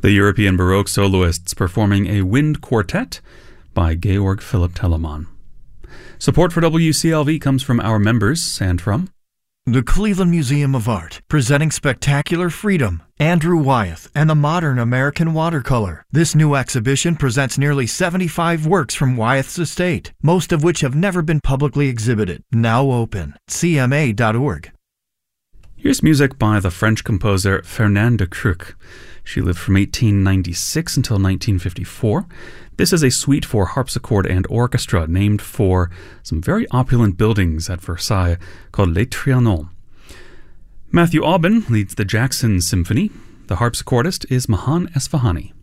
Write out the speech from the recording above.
The European Baroque soloists performing a wind quartet by Georg Philipp Telemann. Support for WCLV comes from our members and from the Cleveland Museum of Art, presenting Spectacular Freedom, Andrew Wyeth, and the Modern American Watercolor. This new exhibition presents nearly 75 works from Wyeth's estate, most of which have never been publicly exhibited. Now open. CMA.org. Here's music by the French composer Fernande de Kruk. She lived from 1896 until 1954. This is a suite for harpsichord and orchestra named for some very opulent buildings at Versailles called Les Trianons. Matthew Aubin leads the Jackson Symphony. The harpsichordist is Mahan Esfahani.